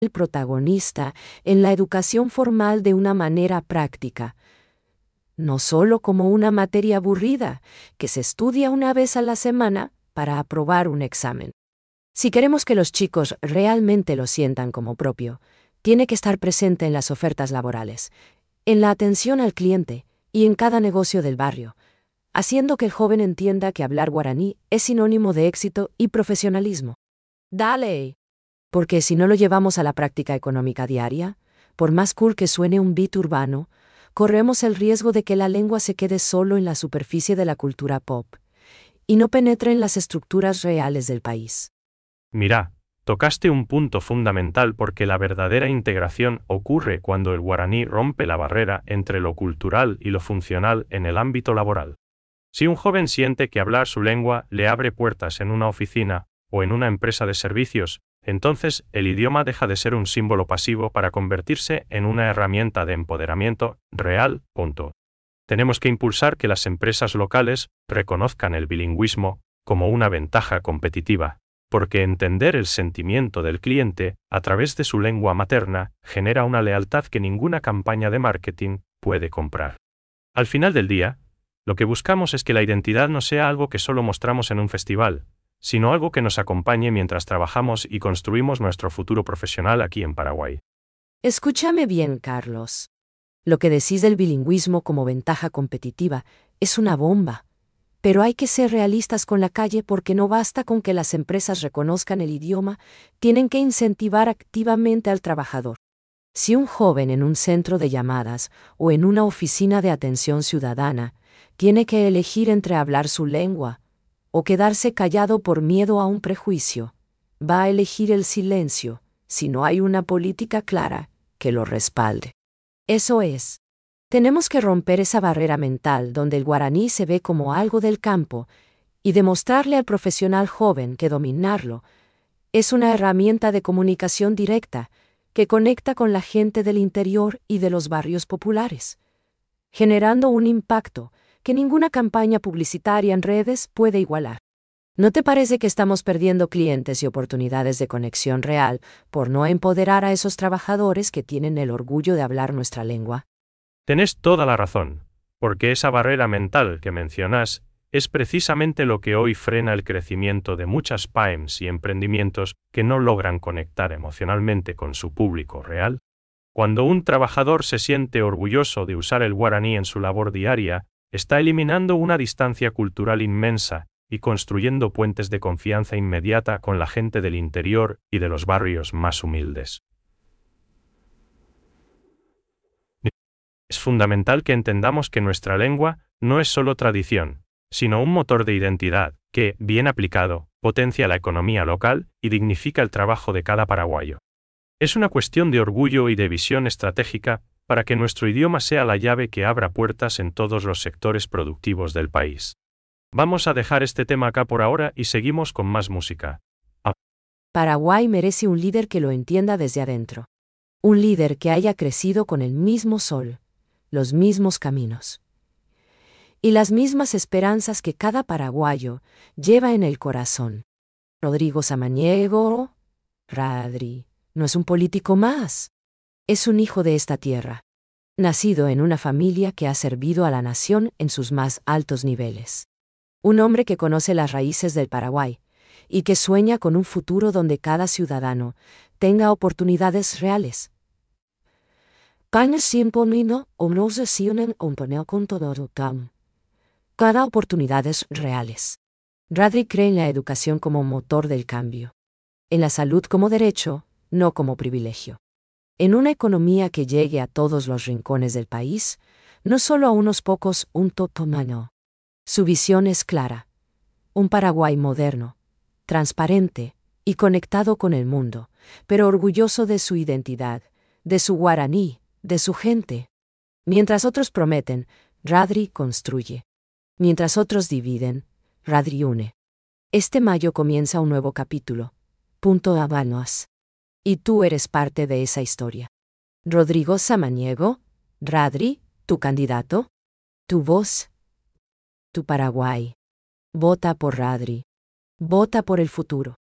el protagonista en la educación formal de una manera práctica, no solo como una materia aburrida que se estudia una vez a la semana para aprobar un examen. Si queremos que los chicos realmente lo sientan como propio, tiene que estar presente en las ofertas laborales, en la atención al cliente y en cada negocio del barrio, haciendo que el joven entienda que hablar guaraní es sinónimo de éxito y profesionalismo. ¡Dale! Porque si no lo llevamos a la práctica económica diaria, por más cool que suene un beat urbano, corremos el riesgo de que la lengua se quede solo en la superficie de la cultura pop y no penetre en las estructuras reales del país. Mira, tocaste un punto fundamental porque la verdadera integración ocurre cuando el guaraní rompe la barrera entre lo cultural y lo funcional en el ámbito laboral. Si un joven siente que hablar su lengua le abre puertas en una oficina o en una empresa de servicios, entonces el idioma deja de ser un símbolo pasivo para convertirse en una herramienta de empoderamiento real. Tenemos que impulsar que las empresas locales reconozcan el bilingüismo como una ventaja competitiva, porque entender el sentimiento del cliente a través de su lengua materna genera una lealtad que ninguna campaña de marketing puede comprar. Al final del día, lo que buscamos es que la identidad no sea algo que solo mostramos en un festival, sino algo que nos acompañe mientras trabajamos y construimos nuestro futuro profesional aquí en Paraguay. Escúchame bien, Carlos. Lo que decís del bilingüismo como ventaja competitiva es una bomba. Pero hay que ser realistas con la calle porque no basta con que las empresas reconozcan el idioma, tienen que incentivar activamente al trabajador. Si un joven en un centro de llamadas o en una oficina de atención ciudadana tiene que elegir entre hablar su lengua o quedarse callado por miedo a un prejuicio, va a elegir el silencio si no hay una política clara que lo respalde. Eso es. Tenemos que romper esa barrera mental donde el guaraní se ve como algo del campo y demostrarle al profesional joven que dominarlo es una herramienta de comunicación directa que conecta con la gente del interior y de los barrios populares, generando un impacto que ninguna campaña publicitaria en redes puede igualar. ¿No te parece que estamos perdiendo clientes y oportunidades de conexión real por no empoderar a esos trabajadores que tienen el orgullo de hablar nuestra lengua? Tenés toda la razón, porque esa barrera mental que mencionás es precisamente lo que hoy frena el crecimiento de muchas pymes y emprendimientos que no logran conectar emocionalmente con su público real. Cuando un trabajador se siente orgulloso de usar el guaraní en su labor diaria, está eliminando una distancia cultural inmensa y construyendo puentes de confianza inmediata con la gente del interior y de los barrios más humildes. Es fundamental que entendamos que nuestra lengua no es solo tradición, sino un motor de identidad que, bien aplicado, potencia la economía local y dignifica el trabajo de cada paraguayo. Es una cuestión de orgullo y de visión estratégica para que nuestro idioma sea la llave que abra puertas en todos los sectores productivos del país. Vamos a dejar este tema acá por ahora y seguimos con más música. Paraguay merece un líder que lo entienda desde adentro. Un líder que haya crecido con el mismo sol, los mismos caminos y las mismas esperanzas que cada paraguayo lleva en el corazón. Rodrigo Samaniego, Radri, no es un político más. Es un hijo de esta tierra, nacido en una familia que ha servido a la nación en sus más altos niveles. Un hombre que conoce las raíces del Paraguay y que sueña con un futuro donde cada ciudadano tenga oportunidades reales. Cada oportunidades reales. Radri cree en la educación como motor del cambio, en la salud como derecho, no como privilegio. En una economía que llegue a todos los rincones del país, no solo a unos pocos, un totomano. Su visión es clara. Un Paraguay moderno, transparente y conectado con el mundo, pero orgulloso de su identidad, de su guaraní, de su gente. Mientras otros prometen, Radri construye. Mientras otros dividen, Radri une. Este mayo comienza un nuevo capítulo. Punto Habanos. Y tú eres parte de esa historia. Rodrigo Samaniego, Radri, tu candidato, tu voz, tu Paraguay. Vota por Radri. Vota por el futuro.